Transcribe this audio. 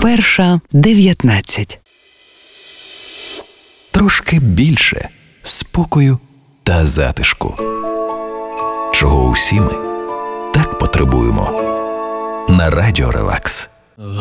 1:19. Трошки більше спокою та затишку. Чого усі ми так потребуємо. На Радіо Релакс.